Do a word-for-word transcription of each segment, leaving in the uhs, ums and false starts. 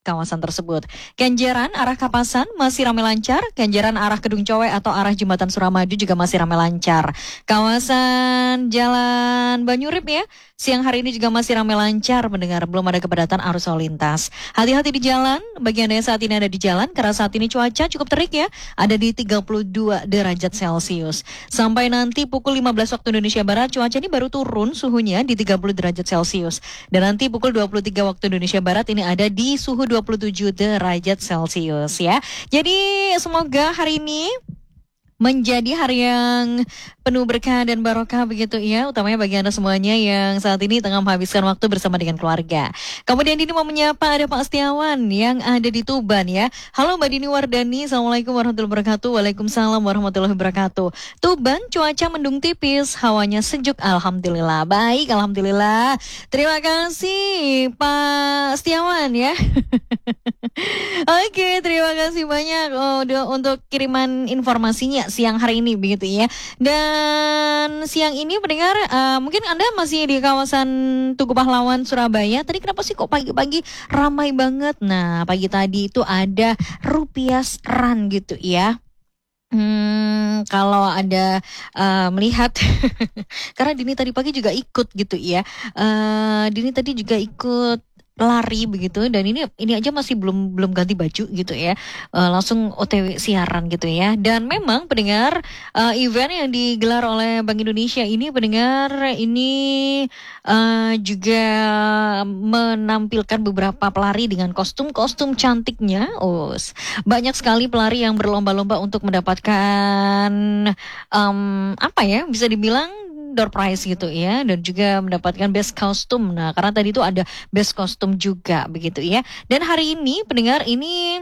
kawasan tersebut. Kenjeran arah Kapasan masih ramai lancar, Kenjeran arah Kedung Cowe atau arah Jembatan Suramadu juga masih ramai lancar. Kawasan Jalan Banyurip ya, siang hari ini juga masih ramai lancar mendengar, belum ada kepadatan arus lalu lintas. Hati-hati di jalan, bagi Anda yang saat ini ada di jalan, karena saat ini cuaca cukup terik ya, ada di tiga puluh dua derajat Celcius. Sampai nanti pukul lima belas waktu Indonesia Barat, cuaca ini baru turun suhunya di tiga puluh derajat Celcius. Dan nanti pukul dua puluh tiga waktu Indonesia Barat ini ada di suhu dua puluh tujuh derajat Celcius ya. Jadi semoga hari ini menjadi hari yang penuh berkah dan barokah begitu ya, utamanya bagi Anda semuanya yang saat ini tengah menghabiskan waktu bersama dengan keluarga. Kemudian ini mau menyapa ada Pak Setiawan yang ada di Tuban ya. Halo Mbak Dini Wardani, Assalamualaikum warahmatullahi wabarakatuh. Waalaikumsalam warahmatullahi wabarakatuh. Tuban cuaca mendung tipis, hawanya sejuk, alhamdulillah. Baik, alhamdulillah. Terima kasih Pak Setiawan ya. Oke, terima kasih banyak oh, untuk kiriman informasinya siang hari ini begitu ya. Dan siang ini pendengar uh, mungkin Anda masih di kawasan Tugu Pahlawan Surabaya. Tadi kenapa sih kok pagi-pagi ramai banget? Nah, pagi tadi itu ada Rupiah Run gitu ya. Hmm, kalau ada uh, melihat karena Dini tadi pagi juga ikut gitu ya. Uh, Dini tadi juga ikut lari begitu, dan ini ini aja masih belum belum ganti baju gitu ya, uh, langsung O T W siaran gitu ya. Dan memang pendengar uh, event yang digelar oleh Bank Indonesia ini pendengar ini uh, juga menampilkan beberapa pelari dengan kostum-kostum cantiknya. Oh, banyak sekali pelari yang berlomba-lomba untuk mendapatkan um, apa ya, bisa dibilang door prize gitu ya, dan juga mendapatkan best costume. Nah, karena tadi itu ada best costume juga begitu ya. Dan hari ini pendengar ini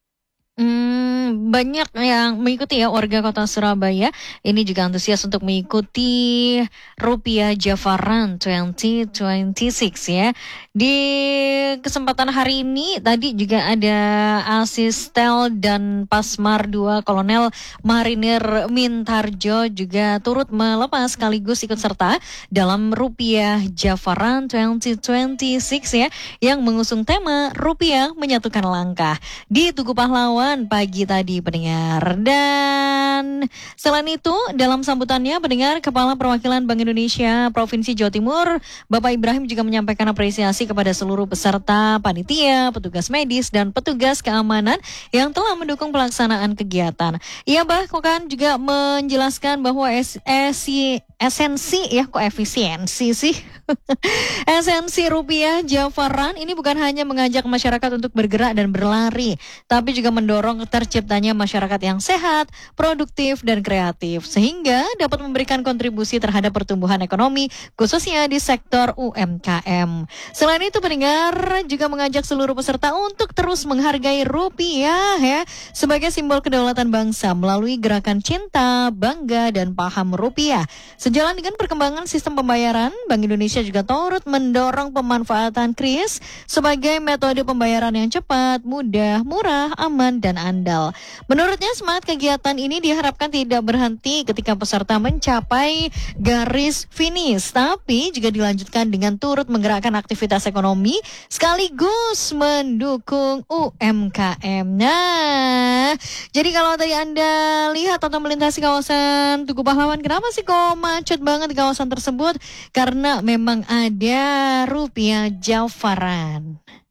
Hmm, banyak yang mengikuti ya, warga kota Surabaya ini juga antusias untuk mengikuti Rupiah Java Run dua ribu dua puluh enam ya. Di kesempatan hari ini tadi juga ada Asistel dan Pasmar dua Kolonel Marinir Mintarjo juga turut melepas sekaligus ikut serta dalam Rupiah Java Run dua ribu dua puluh enam ya, yang mengusung tema Rupiah Menyatukan Langkah di Tugu Pahlawan pagi tadi pendengar. Dan selain itu dalam sambutannya pendengar, Kepala Perwakilan Bank Indonesia Provinsi Jawa Timur Bapak Ibrahim juga menyampaikan apresiasi kepada seluruh peserta, panitia, petugas medis dan petugas keamanan yang telah mendukung pelaksanaan kegiatan. Ia bahkan juga menjelaskan bahwa es- esi- esensi ya kok efisiensi sih esensi Rupiah Java Run ini bukan hanya mengajak masyarakat untuk bergerak dan berlari, tapi juga mendorong terciptanya masyarakat yang sehat, produktif, dan kreatif, sehingga dapat memberikan kontribusi terhadap pertumbuhan ekonomi, khususnya di sektor U M K M. Selain itu, pendengar juga mengajak seluruh peserta untuk terus menghargai rupiah ya, sebagai simbol kedaulatan bangsa melalui gerakan cinta, bangga, dan paham rupiah. Sejalan dengan perkembangan sistem pembayaran, Bank Indonesia juga turut mendorong pemanfaatan kris sebagai metode pembayaran yang cepat, mudah, murah, aman, dan andal. Menurutnya, semangat kegiatan ini diharapkan tidak berhenti ketika peserta mencapai garis finish, tapi juga dilanjutkan dengan turut menggerakkan aktivitas ekonomi sekaligus mendukung U M K M. Nah, jadi kalau tadi Anda lihat atau melintasi kawasan Tugu Pahlawan, kenapa sih kok macet banget di kawasan tersebut? Karena memang ada Rupiah Java Run.